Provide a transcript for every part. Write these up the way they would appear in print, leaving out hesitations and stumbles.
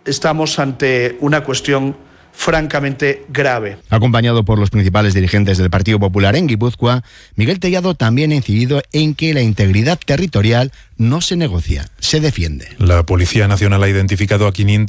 estamos ante una cuestión francamente grave. Acompañado por los principales dirigentes del Partido Popular en Guipúzcoa, Miguel Tellado también ha incidido en que la integridad territorial no se negocia, se defiende. La Policía Nacional ha identificado a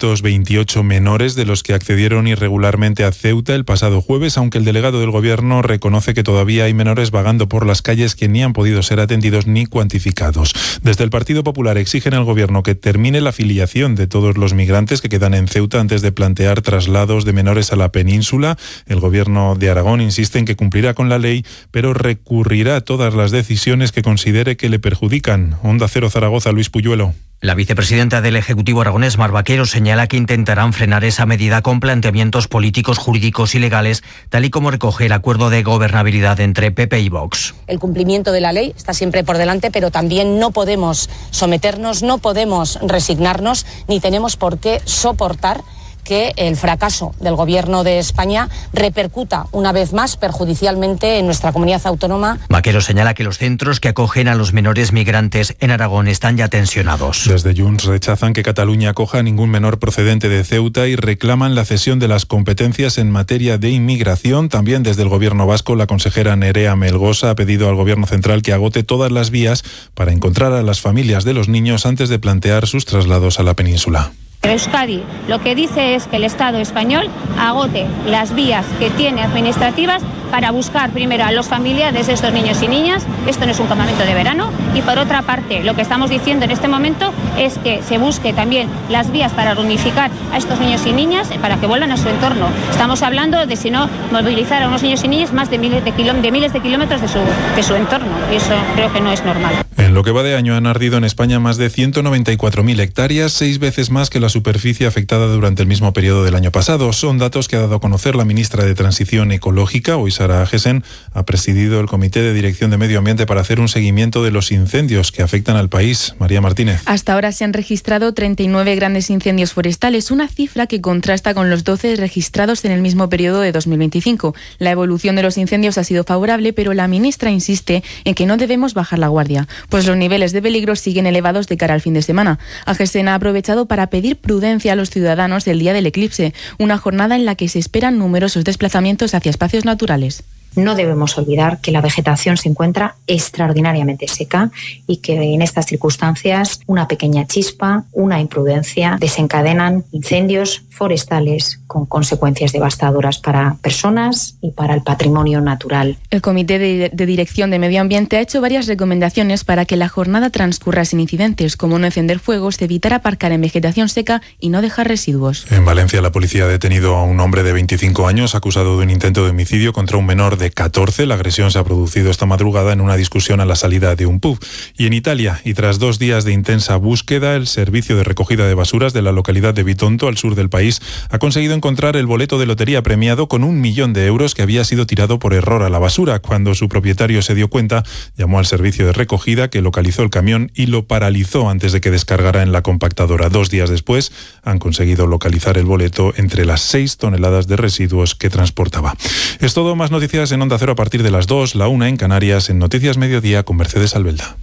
528 menores de los que accedieron irregularmente a Ceuta el pasado jueves, aunque el delegado del Gobierno reconoce que todavía hay menores vagando por las calles que ni han podido ser atendidos ni cuantificados. Desde el Partido Popular exigen al Gobierno que termine la filiación de todos los migrantes que quedan en Ceuta antes de plantear traslados de menores a la península. El Gobierno de Aragón insiste en que cumplirá con la ley, pero recurrirá a todas las decisiones que considere que le perjudican. Onda Cero Zaragoza, Luis Puyuelo. La vicepresidenta del Ejecutivo aragonés, Mar Vaquero, señala que intentarán frenar esa medida con planteamientos políticos, jurídicos y legales, tal y como recoge el acuerdo de gobernabilidad entre PP y Vox. El cumplimiento de la ley está siempre por delante, pero también no podemos someternos, no podemos resignarnos, ni tenemos por qué soportar que el fracaso del Gobierno de España repercuta una vez más perjudicialmente en nuestra comunidad autónoma. Vaquero señala que los centros que acogen a los menores migrantes en Aragón están ya tensionados. Desde Junts rechazan que Cataluña acoja a ningún menor procedente de Ceuta y reclaman la cesión de las competencias en materia de inmigración. También desde el Gobierno vasco, la consejera Nerea Melgosa ha pedido al Gobierno central que agote todas las vías para encontrar a las familias de los niños antes de plantear sus traslados a la península. Euskadi lo que dice es que el Estado español agote las vías que tiene administrativas para buscar primero a los familiares de estos niños y niñas. Esto no es un campamento de verano. Y por otra parte, lo que estamos diciendo en este momento es que se busque también las vías para reunificar a estos niños y niñas para que vuelvan a su entorno. Estamos hablando de, si no, movilizar a unos niños y niñas más de miles de kilómetros de su entorno. Y eso creo que no es normal. En lo que va de año han ardido en España más de 194.000 hectáreas, 6 veces más que la superficie afectada durante el mismo periodo del año pasado. Son datos que ha dado a conocer la ministra de Transición Ecológica, hoy Sara Agesen, ha presidido el Comité de Dirección de Medio Ambiente para hacer un seguimiento de los incendios que afectan al país. María Martínez. Hasta ahora se han registrado 39 grandes incendios forestales, una cifra que contrasta con los 12 registrados en el mismo periodo de 2025. La evolución de los incendios ha sido favorable, pero la ministra insiste en que no debemos bajar la guardia, pues los niveles de peligro siguen elevados de cara al fin de semana. Agesen ha aprovechado para pedir prudencia a los ciudadanos del día del eclipse, una jornada en la que se esperan numerosos desplazamientos hacia espacios naturales. No debemos olvidar que la vegetación se encuentra extraordinariamente seca y que en estas circunstancias una pequeña chispa, una imprudencia desencadenan incendios forestales con consecuencias devastadoras para personas y para el patrimonio natural. El Comité de Dirección de Medio Ambiente ha hecho varias recomendaciones para que la jornada transcurra sin incidentes, como no encender fuegos, evitar aparcar en vegetación seca y no dejar residuos. En Valencia, la policía ha detenido a un hombre de 25 años acusado de un intento de homicidio contra un menor de 14. La agresión se ha producido esta madrugada en una discusión a la salida de un pub. Y en Italia, y tras 2 días de intensa búsqueda, el servicio de recogida de basuras de la localidad de Bitonto, al sur del país, ha conseguido encontrar el boleto de lotería premiado con 1 millón de euros que había sido tirado por error a la basura. Cuando su propietario se dio cuenta, llamó al servicio de recogida, que localizó el camión y lo paralizó antes de que descargara en la compactadora. 2 días después, han conseguido localizar el boleto entre las 6 toneladas de residuos que transportaba. Es todo. Más noticias en Onda Cero a partir de las 2, la 1 en Canarias, en Noticias Mediodía con Mercedes Albelda.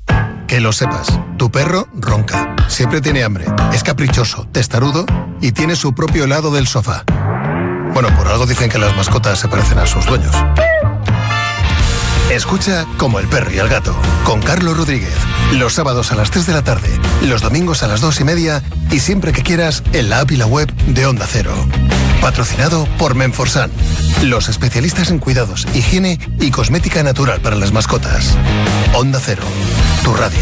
Que lo sepas, tu perro ronca, siempre tiene hambre, es caprichoso, testarudo y tiene su propio lado del sofá. Bueno, por algo dicen que las mascotas se parecen a sus dueños. Escucha Como el perro y el gato, con Carlos Rodríguez, los sábados a las 3 de la tarde, los domingos a las 2:30 y siempre que quieras en la app y la web de Onda Cero. Patrocinado por Menforsan, los especialistas en cuidados, higiene y cosmética natural para las mascotas. Onda Cero, tu radio.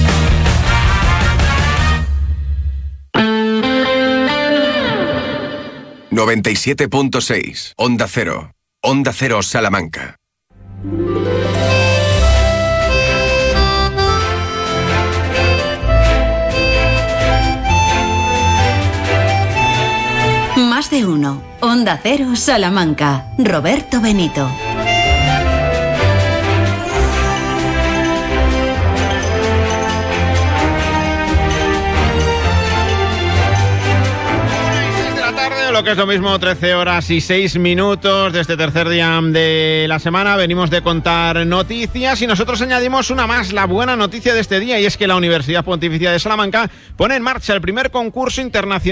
...97.6, Onda Cero. Onda Cero Salamanca. Más de uno. Onda Cero Salamanca. Roberto Benito. Lo que es lo mismo, 13 horas y 6 minutos de este tercer día de la semana. Venimos de contar noticias y nosotros añadimos una más, la buena noticia de este día, y es que la Universidad Pontificia de Salamanca pone en marcha el primer concurso internacional